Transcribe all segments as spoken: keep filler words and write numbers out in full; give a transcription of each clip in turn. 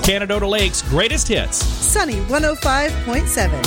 Canadota Lake's greatest hits. Sunny one oh five point seven.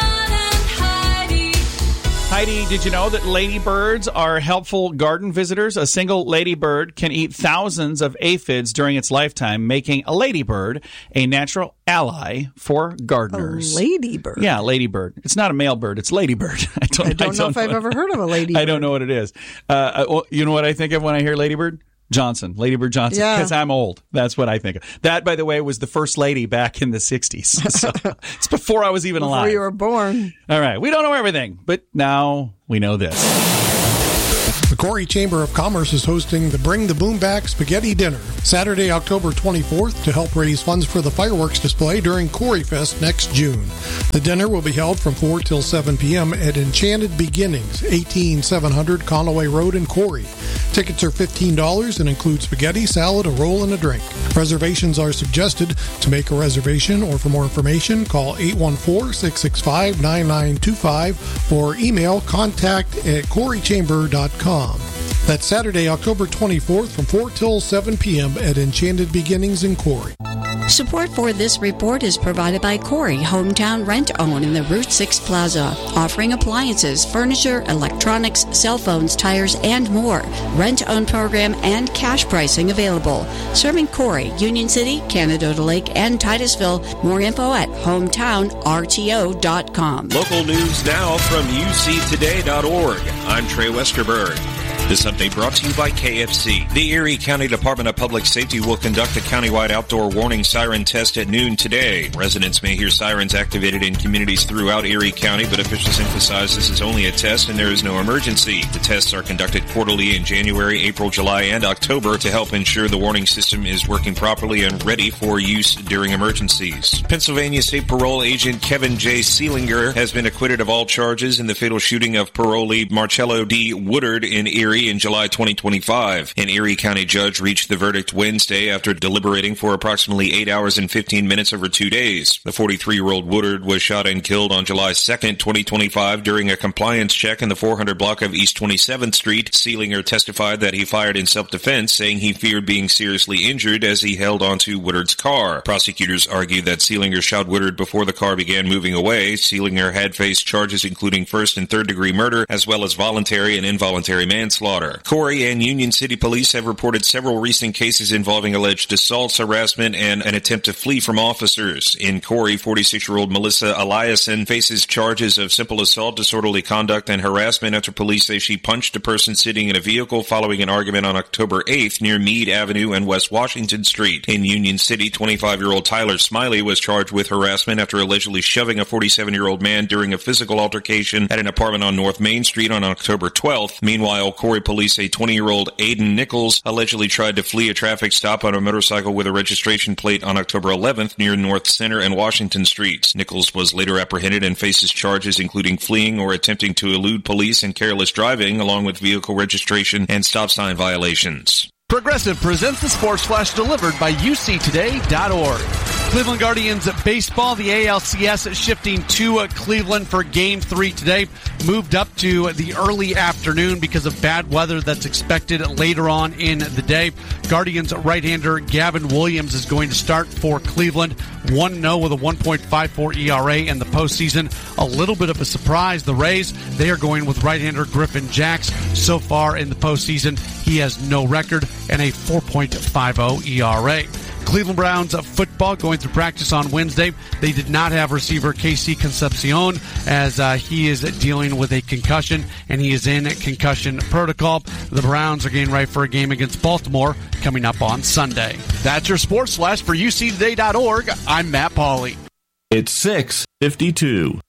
Heidi, did you know that ladybirds are helpful garden visitors? A single ladybird can eat thousands of aphids during its lifetime, making a ladybird a natural ally for gardeners. A ladybird? Yeah, ladybird. It's not a male bird. It's ladybird. I don't, I don't, I don't know if I've ever heard of a ladybird. I don't know what it is. Uh, well, you know what I think of when I hear ladybird? Johnson, Ladybird Johnson, because yeah. I'm old. That's what I think of. That, by the way, was the first lady back in the sixties. So it's before I was even before alive. Before you were born. All right. We don't know everything, but now we know this. The Corey Chamber of Commerce is hosting the Bring the Boom Back Spaghetti Dinner Saturday, October twenty-fourth to help raise funds for the fireworks display during Corey Fest next June. The dinner will be held from four till seven p.m. at Enchanted Beginnings, eighteen seven hundred Conaway Road in Corey. Tickets are fifteen dollars and include spaghetti, salad, a roll, and a drink. Reservations are suggested. To make a reservation or for more information, call eight one four, six six five, nine nine two five or email contact at corey chamber dot com. That's Saturday, October twenty-fourth from four till seven p.m. at Enchanted Beginnings in Corey. Support for this report is provided by Corey Hometown Rent-Own in the Route six Plaza, offering appliances, furniture, electronics, cell phones, tires, and more. Rent-Own program and cash pricing available. Serving Corey, Union City, Canadota Lake, and Titusville. More info at hometown r t o dot com. Local news now from u c today dot org. I'm Trey Westerberg. This update brought to you by K F C. The Erie County Department of Public Safety will conduct a countywide outdoor warning siren test at noon today. Residents may hear sirens activated in communities throughout Erie County, but officials emphasize this is only a test and there is no emergency. The tests are conducted quarterly in January, April, July, and October to help ensure the warning system is working properly and ready for use during emergencies. Pennsylvania State Parole Agent Kevin J. Seelinger has been acquitted of all charges in the fatal shooting of parolee Marcello D. Woodard in Erie in July twenty twenty-five. An Erie County judge reached the verdict Wednesday after deliberating for approximately eight hours and fifteen minutes over two days. The forty-three-year-old Woodard was shot and killed on July second, twenty twenty-five during a compliance check in the four hundred block of East twenty-seventh Street. Seelinger testified that he fired in self-defense, saying he feared being seriously injured as he held onto Woodard's car. Prosecutors argued that Seelinger shot Woodard before the car began moving away. Seelinger had faced charges including first and third-degree murder, as well as voluntary and involuntary manslaughter. Corey and Union City Police have reported several recent cases involving alleged assaults, harassment, and an attempt to flee from officers. In Corey, forty-six-year-old Melissa Eliason faces charges of simple assault, disorderly conduct, and harassment after police say she punched a person sitting in a vehicle following an argument on October eighth near Meade Avenue and West Washington Street. In Union City, twenty-five-year-old Tyler Smiley was charged with harassment after allegedly shoving a forty-seven-year-old man during a physical altercation at an apartment on North Main Street on October twelfth. Meanwhile, Corey police say twenty-year-old Aiden Nichols allegedly tried to flee a traffic stop on a motorcycle with a registration plate on October eleventh near North Center and Washington Streets. Nichols was later apprehended and faces charges including fleeing or attempting to elude police and careless driving, along with vehicle registration and stop sign violations. Progressive presents the Sports Flash delivered by u c today dot org. Cleveland Guardians baseball, the A L C S shifting to Cleveland for Game three today. Moved up to the early afternoon because of bad weather that's expected later on in the day. Guardians right-hander Gavin Williams is going to start for Cleveland. one oh with a one point five four E R A in the postseason. A little bit of a surprise. The Rays, they are going with right-hander Griffin Jacks. So far in the postseason, he has no record and a four point five oh E R A. Cleveland Browns football going through practice on Wednesday. They did not have receiver Casey Concepcion as uh, he is dealing with a concussion and he is in concussion protocol. The Browns are getting ready for a game against Baltimore coming up on Sunday. That's your Sports Flash for u c today dot org. I'm Matt Pauley. It's six fifty-two.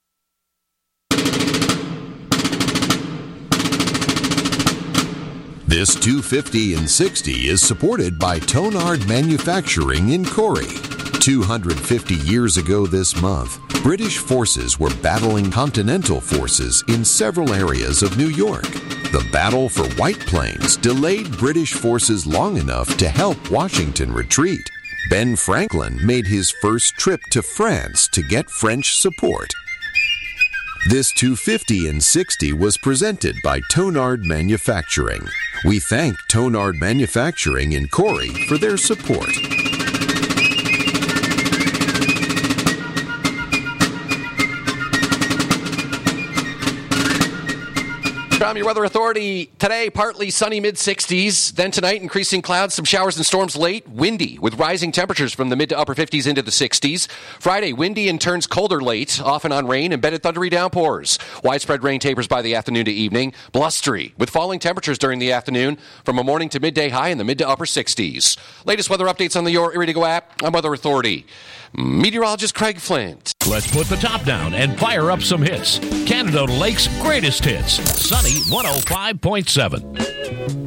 This two fifty and sixty is supported by Tonard Manufacturing in Corey. two hundred fifty years ago this month, British forces were battling Continental forces in several areas of New York. The battle for White Plains delayed British forces long enough to help Washington retreat. Ben Franklin made his first trip to France to get French support. This two fifty and sixty was presented by Tonard Manufacturing. We thank Tonard Manufacturing in Corey for their support. I'm your weather authority. Today, partly sunny mid-sixties. Then tonight, increasing clouds, some showers and storms late. Windy, with rising temperatures from the mid to upper fifties into the sixties. Friday, windy and turns colder late, often on rain, embedded thundery downpours. Widespread rain tapers by the afternoon to evening. Blustery, with falling temperatures during the afternoon from a morning to midday high in the mid to upper sixties. Latest weather updates on the Your Erie to Go app. I'm Weather Authority meteorologist Craig Flint. Let's put the top down and fire up some hits. Canada Lake's greatest hits. Sunny one oh five point seven.